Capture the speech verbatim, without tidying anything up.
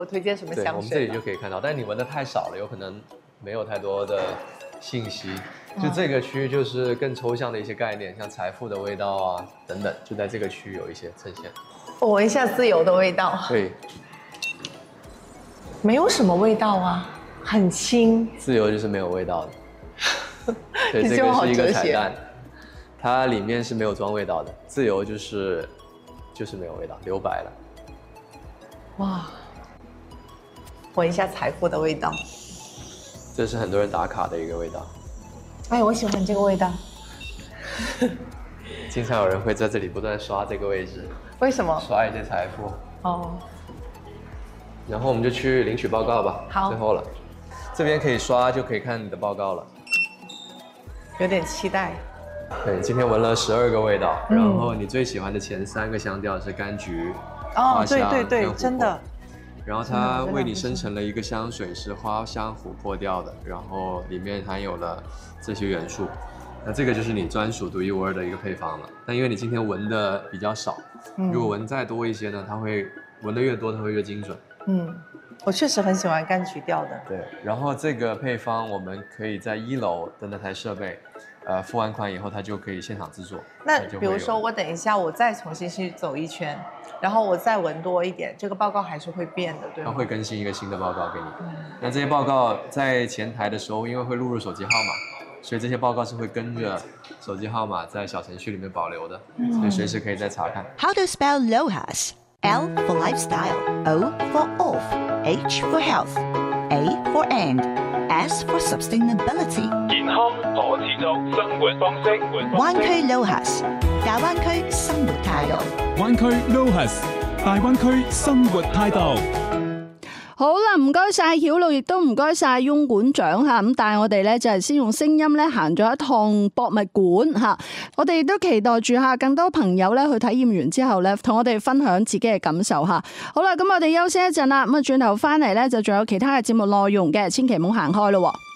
我推荐什么香水？ 对，我们这里就可以看到，但你闻的太少了，有可能没有太多的信息。就这个区域就是更抽象的一些概念，像财富的味道啊等等，就在这个区域有一些呈现。 我闻一下自由的味道。 对， 没有什么味道啊，很轻。 自由就是没有味道的。对，这个是一个彩蛋，它里面是没有装味道的。自由就是就是没有味道，留白了。 哇，闻一下财富的味道。 这是很多人打卡的一个味道。 哎，我喜欢这个味道。 经常有人会在这里不断刷这个位置。 为什么？ 刷一些财富。 哦。 然后我们就去领取报告吧。 好。 最后了，这边可以刷就可以看你的报告了。 有点期待。 对，今天闻了十二个味道，嗯、然后你最喜欢的前三个香调是柑橘、 哦， 花香对对对，真的。 然后它为你生成了一个香水，是花香琥珀调的，然后里面含有了这些元素。那这个就是你专属独一无二的一个配方了。但因为你今天闻的比较少，嗯、如果闻再多一些呢，它会闻的越多，它会越精准。 嗯，我确实很喜欢柑橘调的。 对，然后这个配方我们可以在一楼的那台设备。呃，付完款以后，它就可以现场制作。 那比如说，我等一下我再重新去走一圈，然后我再闻多一点，这个报告还是会变的，对吗？ 它会更新一个新的报告给你。嗯、那这些报告在前台的时候，因为会录入手机号码，所以这些报告是会跟着手机号码在小程序里面保留的，嗯、所以随时可以再查看。 How to spell LOHAS? L for lifestyle, O for off, H for health, A for and.S for sustainability， 健康可持續生活方式。 灣區 LOHAS， 大灣區生活態度。 灣區 LOHAS， 大灣區生活態度。 好啦，唔該晒曉露，亦都唔該晒翁館長嚇。咁但係我哋咧就係先用聲音咧行咗一趟博物館嚇。我哋都期待住嚇更多朋友咧去體驗完之後咧，同我哋分享自己嘅感受嚇。好啦，咁我哋休息一陣啦，咁啊轉頭翻嚟咧就仲有其他嘅節目內容嘅，千祈唔好行開咯喎。